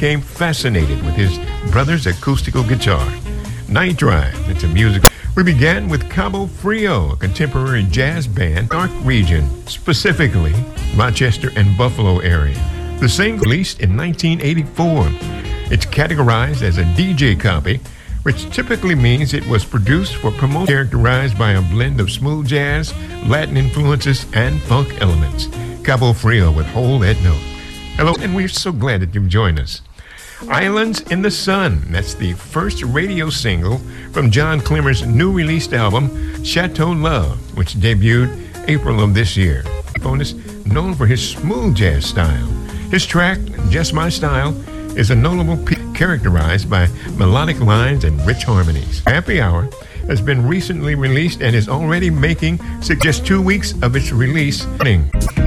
became fascinated with his brother's acoustical guitar. Night Drive, it's a music. We began with Cabo Frio, a contemporary jazz band, Dark region, specifically Rochester and Buffalo area. The single released in 1984. It's categorized as a DJ copy, which typically means it was produced for promotion, characterized by a blend of smooth jazz, Latin influences, and funk elements. Cabo Frio with Hold That Note. Hello, and we're so glad that you've joined us. Islands in the Sun, that's the first radio single from John Clemmer's new released album, Chateau Love, which debuted April of this year. Bonus, known for his smooth jazz style. His track, Just My Style, is a notable piece characterized by melodic lines and rich harmonies. Happy Hour has been recently released and is already making just 2 weeks of its release.